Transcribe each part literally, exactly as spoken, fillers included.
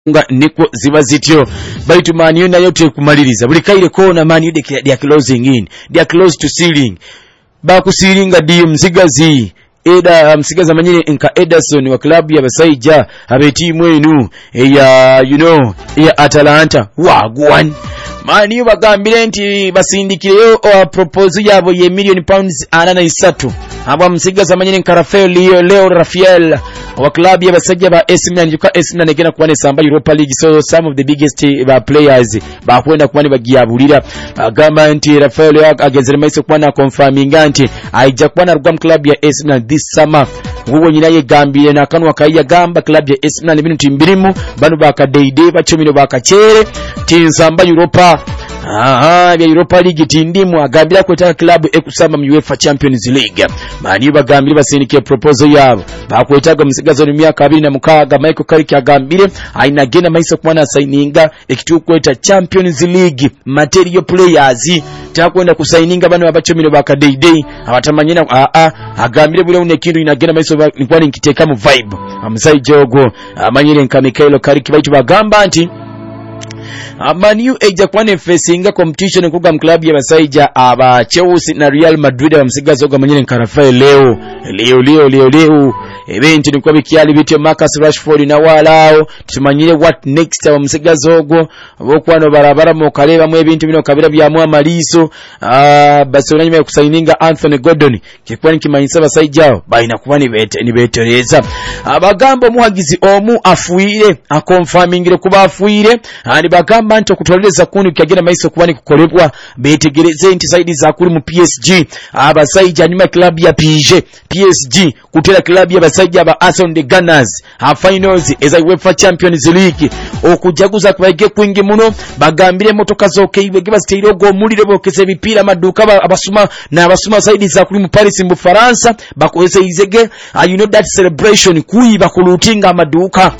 nga niko ziba zityo baitu Man U nayo tekumaliriza buli kaire kona Man U they are closing in, they are close to ceiling bakusiringa di mzigazi eda msigaza manyine nka Ederson wa klabu ya Basaija abe timu enu ya you know ya Atalanta wagwan Man U bagambire nti basindikireyo o propose yabo ye million pounds anana isatu aba msigaza manyine nka Rafael Leo Leo Rafael wa klabu ya Basaija ba A C Milan yuka A C Milan negena kuwane samba Europa League, so some of the biggest uh, players bakwenda kuwane bagiyabulira agamba nti Rafael Leo agezere maiso kuwana confirming nti aija kuwana rugam klabu ya A C Milan this summer. Uwe nyina ye gambire na kanwa kaiya gamba club ya A C Milan ibintu timbirimu banu baka deide bachumino baka chere tinsamba Europa aha ya Europa League tindimu agambira kwetaka club ekusamba mu UEFA Champions League. Man U bagambire basindike proposal yabo bakwetaga musigazo ni myaka abiri na mukaga Michael Carrick agambire aina gena maiso kumana signinga ekitu kweta Champions League material players takwenda kusaininga bano abachomino baka deide abatamanyina a a agambire bule une kindu inagena maiso nikwani nkiteka mu vibe amusai jogo amanyire nka Michael Carrick baitu bagamba nti Man U eja kwane facing competition kuga club ya Basaija aba Chelsea na Real Madrid bamsigazo ga manyine nka Rafael Leo Leo Leo Leo Leo event ni kwa bikiali bityo Marcus Rashford na walao tumanyire what next bamsigazo go bokwano barabara mu kaleba mu ebintu bino kabira bya mu amaliso ah Barcelona nyuma kusaininga Anthony Gordon kikwani kimanyisa Basaija baina kubani bete ni betereza abagambo muhagizi omu afuire a confirmingire kuba afuire ani bagamba nti okutoleza kuni kagena maiso kubani kukolebwa betegereze nti saidi za kuli mu P S G Abasaija nyuma club ya P S G P S G kutera club ya Basaija ba Arsenal the Gunners ha finals eza UEFA Champions League okujaguza kubage kwingi muno bagambire motoka zoke iwe giba style go mulire bokeze bipira maduka abasuma na abasuma saidi za kuli mu Paris mu France bakoze izege you know that celebration kuiba kulutinga amaduka.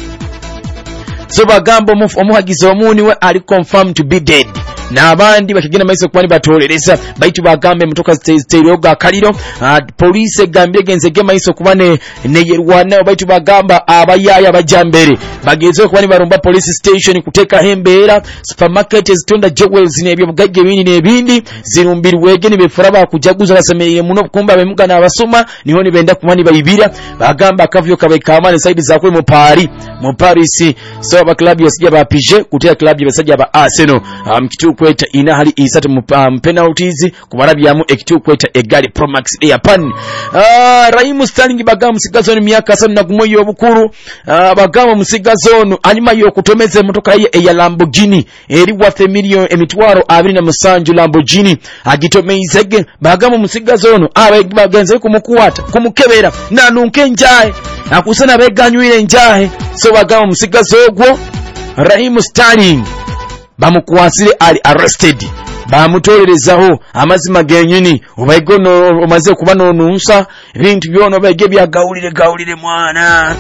So bagambo omuhagizi omuni we ali confirmed to be dead na abandi bakigena maiso kwani batolereza baitu bagambe mutoka stereoga kaliro uh, police gambye genze ge maiso kubane neyerwana baitu bagamba abayaya bajambere bageze kwani barumba police station kuteka hembera supermarket zitonda jewels nebyo bugage bini nebindi zirumbiri wege ni befura bakujaguza basemeye muno kumba bemuga na abasoma niho ni benda kumani bayibira bagamba akavyo kabekamane side za kwe mu Paris mu Paris. So aba club yasija ba P S G kuteka club yasija ba Arsenal um, kitu kweta ina hali isatu um, penalties kubarabyamu ekitu kweta egali Pro Max Japan. Ah Raheem Sterling bagamu musigazo ni myaka sana na gumoyo obukuru ah bagamu musigazo anyuma yo kutomeze motoka ye ya Lamborghini eri worth million emitwaro abiri na musanju Lamborghini agitomezege bagamu musigazo abe bagenze kumukuwata kumukebera na nunke njaye akusana beganywire njaye. So bagamu musigazo gwo Raheem Sterling bamukwasire ali arrested bamutolerezaho amazima genyini obayigono omaze kuba nonunsa bintu byono bayige byagawulire gawulire mwana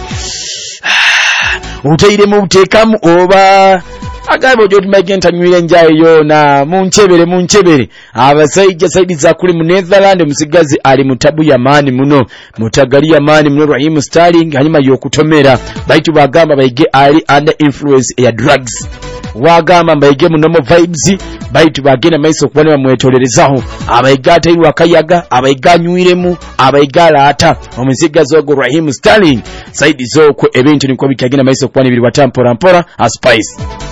utayire mu butekamu oba agabo jodi magenta nywire njaye yona munchebere munchebere Abasaija saidi za kuli mu Netherlands musigazi ali mutabu ya mani muno mutagali ya mani muno Raheem Sterling hanyuma yokutomera baitu bagamba bayige ali under influence ya drugs wagamba mbaige munomo vibes baitu bagena maiso kubane bamwetolerezaho abayigata iru akayaga abayiganywiremu abayigala ata omusigazi ogo Raheem Sterling saidi zoko ebintu niko bikagena maiso kubane biri batampora mpora a spice.